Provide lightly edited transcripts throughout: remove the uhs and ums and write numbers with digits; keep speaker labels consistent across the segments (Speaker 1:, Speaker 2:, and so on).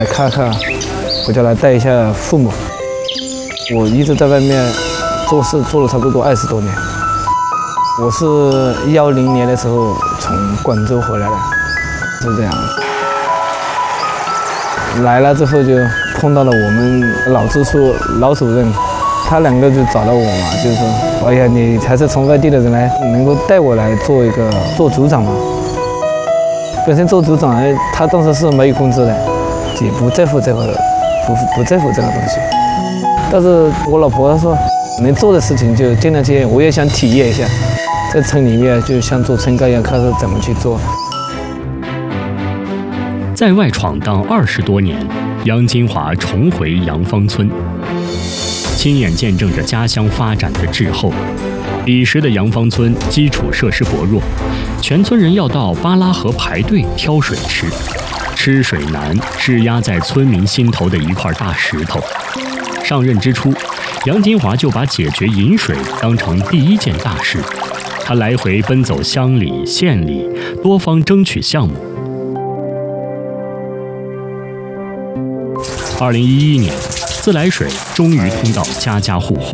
Speaker 1: 来看看，回家来带一下父母。我一直在外面做事做了差不多20多年。我是10年的时候从广州回来的，是这样。来了之后就碰到了我们老支书老主任，他2个就找到我嘛，就是说，哎呀，你还是从外地的人来，能够带我来做组长嘛？本身做组长，他当时是没有工资的，也不在乎这个，不在乎这个东西。但是我老婆她说，能做的事情就尽量去，我也想体验一下，在村里面就像做村干一样，看是怎么去做。
Speaker 2: 在外闯荡20多年，杨金华重回杨芳村，亲眼见证着家乡发展的滞后。彼时的杨芳村基础设施薄弱，全村人要到巴拉河排队挑水吃，吃水难是压在村民心头的一块大石头。上任之初，杨金华就把解决饮水当成第一件大事，他来回奔走乡里县里，多方争取项目。2011年，自来水终于通到家家户户。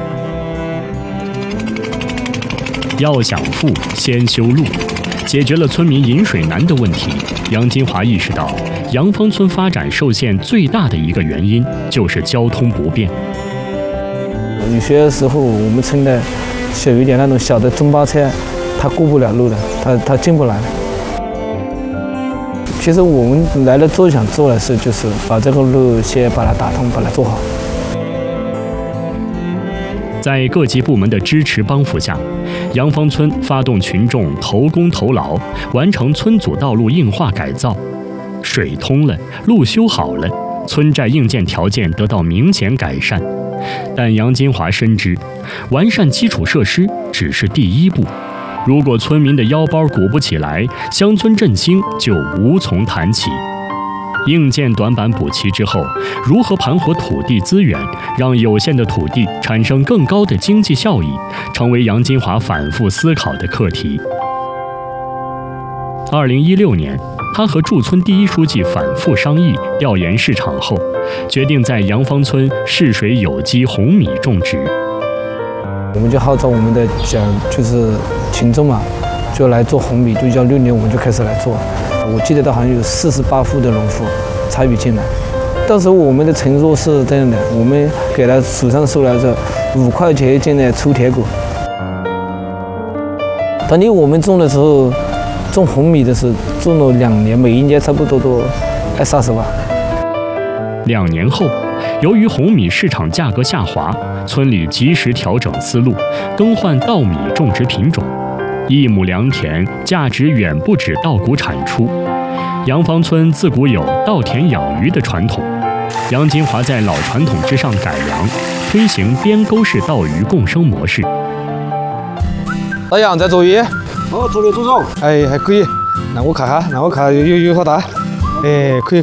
Speaker 2: 要想富，先修路。解决了村民饮水难的问题，杨金华意识到，杨芳村发展受限最大的一个原因就是交通不便。
Speaker 1: 有些时候，我们村的有一点那种小的中巴车，它过不了路的，它进不来了。其实我们来了最想做的事就是把这个路先把它打通，把它做好。
Speaker 2: 在各级部门的支持帮扶下，杨芳村发动群众投工投劳，完成村组道路硬化改造，水通了，路修好了，村寨硬件条件得到明显改善。但杨金华深知，完善基础设施只是第一步，如果村民的腰包鼓不起来，乡村振兴就无从谈起。硬件短板补齐之后，如何盘活土地资源，让有限的土地产生更高的经济效益，成为杨金华反复思考的课题。2016年，他和驻村第一书记反复商议调研市场后，决定在杨芳村试水有机红米种植。
Speaker 1: 我们就号召我们的就是群众嘛，就来做红米，就16年我们就开始来做。我记得到好像有48户的农户参与进来。当时我们的承诺是这样的，我们给他手上收来是5块钱一斤的粗铁果。当年我们种的时候，种红米的时候种了2年，每一年差不多都20-30万。
Speaker 2: 2年后，由于红米市场价格下滑，村里及时调整思路，更换稻米种植品种。1亩良田，价值远不止稻谷产出。杨芳村自古有稻田养鱼的传统，杨金华在老传统之上改良，推行边沟式稻鱼共生模式。
Speaker 1: 老杨在做鱼，
Speaker 3: 做的多少？
Speaker 1: 哎，还可以。让我看下，有好大。哎，可以。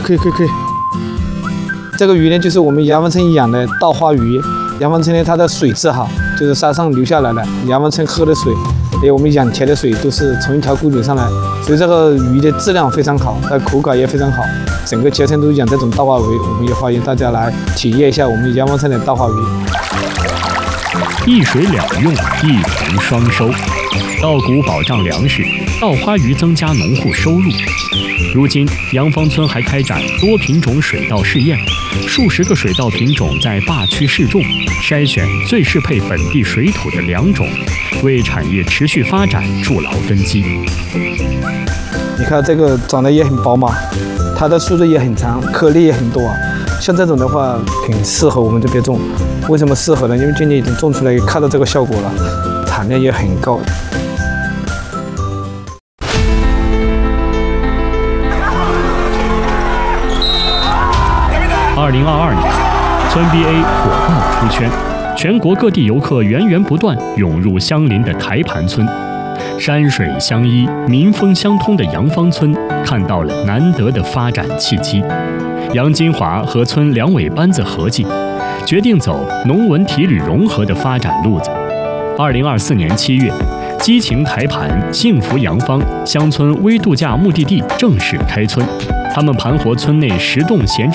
Speaker 1: 这个鱼呢，就是我们杨芳村养的稻花鱼。杨芳村呢，它的水质好，就是山上流下来的。杨芳村喝的水，我们养田的水都是从一条沟流上来，所以这个鱼的质量非常好，它口感也非常好。整个全村都养这种稻花鱼，我们也欢迎大家来体验一下我们杨芳村的稻花鱼。
Speaker 2: 一水两用，一田双收，稻谷保障粮食，稻花鱼增加农户收入。如今，杨芳村还开展多品种水稻试验，数十个水稻品种在坝区试种，筛选最适配本地水土的良种，为产业持续发展筑牢根基。
Speaker 1: 你看这个长得也很饱满，它的树枝也很长，颗粒也很多。像这种的话，挺适合我们这边种。为什么适合呢？因为今年已经种出来，看到这个效果了，产量也很高。
Speaker 2: 2022年，村 BA 火爆出圈，全国各地游客源源不断涌入相邻的台盘村。山水相依、民风相通的杨芳村看到了难得的发展契机。杨金华和村两委班子合计，决定走农文体旅融合的发展路子。2024年7月，激情台盘、幸福杨芳乡村微度假目的地正式开村。 他们盘活村内10栋闲置